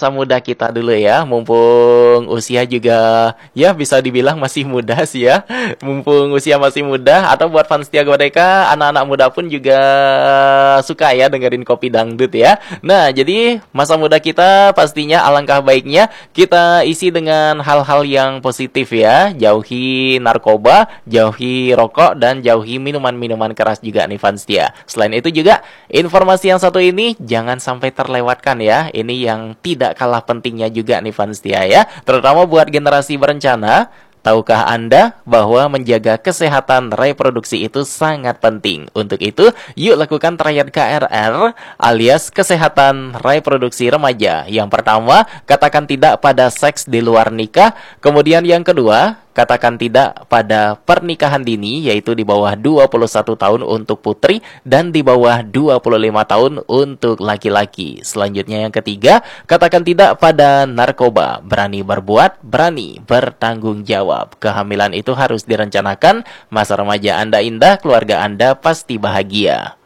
masa muda kita dulu ya. Mumpung usia juga ya bisa dibilang masih muda sih ya. Mumpung usia masih muda, atau buat fans Setia Godeka, anak-anak muda pun juga suka ya dengerin kopi dangdut ya. Nah, jadi masa muda kita pastinya alangkah baiknya kita isi dengan hal-hal yang positif ya. Jauhi narkoba, jauhi rokok, dan jauhi minuman-minuman keras juga nih fans Setia. Selain itu juga informasi yang satu ini jangan sampai terlewatkan ya. Ini yang tidak kalah pentingnya juga nih fans Setia ya. Terutama buat generasi berencana. Tahukah Anda bahwa menjaga kesehatan reproduksi itu sangat penting? Untuk itu, yuk lakukan triad KRR alias kesehatan reproduksi remaja. Yang pertama, katakan tidak pada seks di luar nikah. Kemudian yang kedua, katakan tidak pada pernikahan dini, yaitu di bawah 21 tahun untuk putri dan di bawah 25 tahun untuk laki-laki. Selanjutnya yang ketiga, katakan tidak pada narkoba. Berani berbuat, berani bertanggung jawab. Kehamilan itu harus direncanakan. Masa remaja Anda indah, keluarga Anda pasti bahagia.